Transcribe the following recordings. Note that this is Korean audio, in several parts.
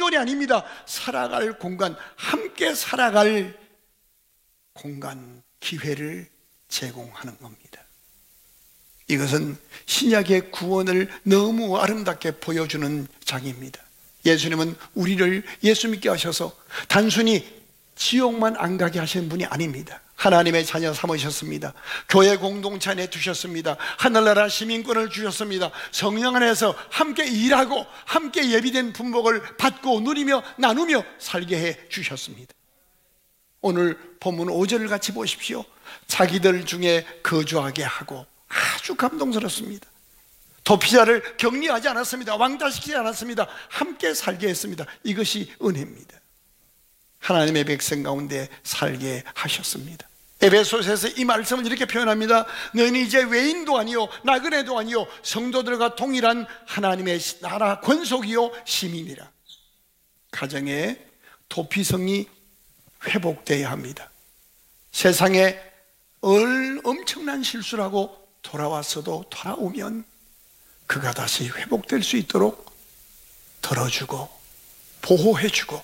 공간이 아닙니다. 살아갈 공간, 함께 살아갈 공간, 기회를 제공하는 겁니다. 이것은 신약의 구원을 너무 아름답게 보여주는 장입니다. 예수님은 우리를 예수 믿게 하셔서 단순히 지옥만 안 가게 하시는 분이 아닙니다. 하나님의 자녀 삼으셨습니다. 교회 공동체 안에 두셨습니다. 하늘나라 시민권을 주셨습니다. 성령 안에서 함께 일하고 함께 예비된 분복을 받고 누리며 나누며 살게 해 주셨습니다. 오늘 본문 5절을 같이 보십시오. 자기들 중에 거주하게 하고, 아주 감동스럽습니다. 도피자를 격리하지 않았습니다. 왕따시키지 않았습니다. 함께 살게 했습니다. 이것이 은혜입니다. 하나님의 백성 가운데 살게 하셨습니다. 에베소서에서 이 말씀을 이렇게 표현합니다. 너희는 이제 외인도 아니요 나그네도 아니요 성도들과 동일한 하나님의 나라 권속이요 시민이라. 가정에 도피성이 회복되어야 합니다. 세상에 엄청난 실수를 하고 돌아왔어도 돌아오면 그가 다시 회복될 수 있도록 들어주고 보호해주고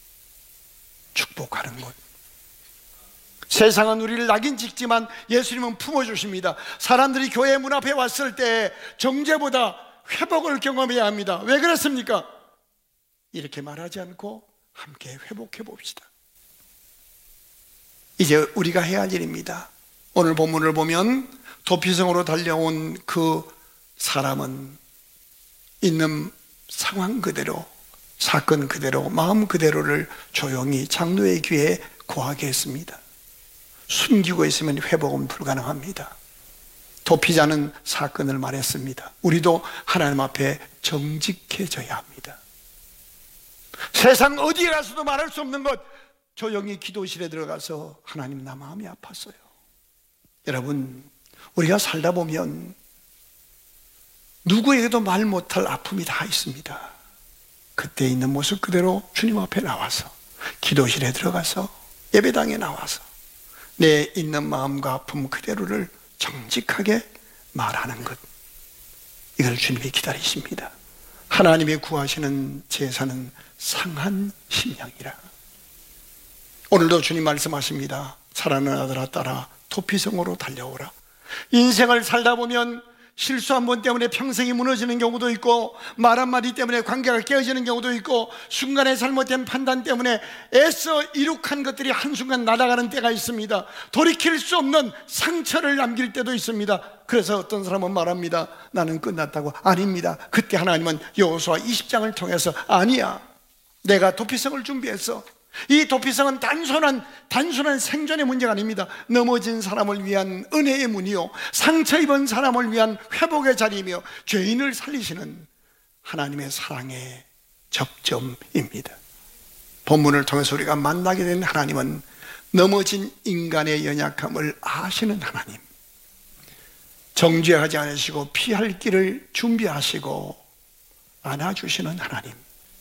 축복하는 것. 세상은 우리를 낙인 찍지만 예수님은 품어주십니다. 사람들이 교회 문 앞에 왔을 때 정죄보다 회복을 경험해야 합니다. 왜 그렇습니까? 이렇게 말하지 않고 함께 회복해 봅시다. 이제 우리가 해야 할 일입니다. 오늘 본문을 보면 도피성으로 달려온 그 사람은 있는 상황 그대로, 사건 그대로, 마음 그대로를 조용히 장로의 귀에 고하게 했습니다. 숨기고 있으면 회복은 불가능합니다. 도피자는 사건을 말했습니다. 우리도 하나님 앞에 정직해져야 합니다. 세상 어디에 가서도 말할 수 없는 것, 조용히 기도실에 들어가서 하나님 나 마음이 아팠어요. 여러분, 우리가 살다 보면 누구에게도 말 못할 아픔이 다 있습니다. 그때 있는 모습 그대로 주님 앞에 나와서, 기도실에 들어가서, 예배당에 나와서 내 있는 마음과 아픔 그대로를 정직하게 말하는 것, 이걸 주님이 기다리십니다. 하나님이 구하시는 제사는 상한 심령이라. 오늘도 주님 말씀하십니다. 사랑하는 아들아 딸아 도피성으로 달려오라. 인생을 살다 보면 실수 한 번 때문에 평생이 무너지는 경우도 있고, 말 한마디 때문에 관계가 깨어지는 경우도 있고, 순간에 잘못된 판단 때문에 애써 이룩한 것들이 한순간 날아가는 때가 있습니다. 돌이킬 수 없는 상처를 남길 때도 있습니다. 그래서 어떤 사람은 말합니다. 나는 끝났다고. 아닙니다. 그때 하나님은 여호수아 20장을 통해서 아니야, 내가 도피성을 준비했어. 이 도피성은 단순한 생존의 문제가 아닙니다. 넘어진 사람을 위한 은혜의 문이요, 상처 입은 사람을 위한 회복의 자리이며, 죄인을 살리시는 하나님의 사랑의 접점입니다. 본문을 통해서 우리가 만나게 된 하나님은 넘어진 인간의 연약함을 아시는 하나님, 정죄하지 않으시고 피할 길을 준비하시고 안아주시는 하나님,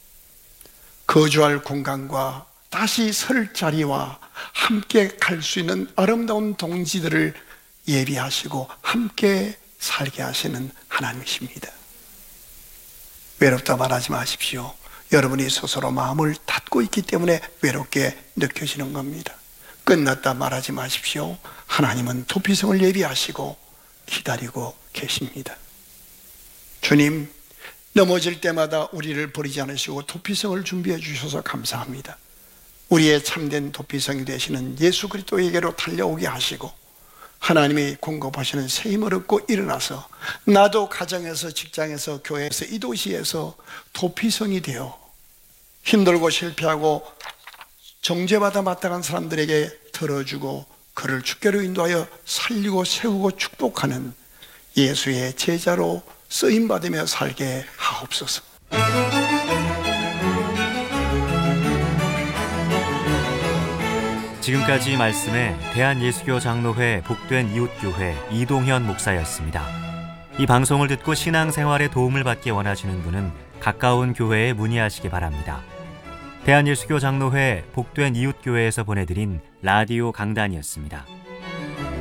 거주할 공간과 다시 설 자리와 함께 갈 수 있는 아름다운 동지들을 예비하시고 함께 살게 하시는 하나님이십니다. 외롭다 말하지 마십시오. 여러분이 스스로 마음을 닫고 있기 때문에 외롭게 느껴지는 겁니다. 끝났다 말하지 마십시오. 하나님은 도피성을 예비하시고 기다리고 계십니다. 주님, 넘어질 때마다 우리를 버리지 않으시고 도피성을 준비해 주셔서 감사합니다. 우리의 참된 도피성이 되시는 예수 그리스도에게로 달려오게 하시고, 하나님이 공급하시는 새 힘을 얻고 일어나서 나도 가정에서, 직장에서, 교회에서, 이 도시에서 도피성이 되어 힘들고 실패하고 정죄받아 마땅한 사람들에게 들어주고 그를 주께로 인도하여 살리고 세우고 축복하는 예수의 제자로 쓰임받으며 살게 하옵소서. 지금까지 말씀에 대한예수교 장로회 복된 이웃교회 이동현 목사였습니다. 이 방송을 듣고 신앙생활에 도움을 받기 원하시는 분은 가까운 교회에 문의하시기 바랍니다. 대한예수교 장로회 복된 이웃교회에서 보내드린 라디오 강단이었습니다.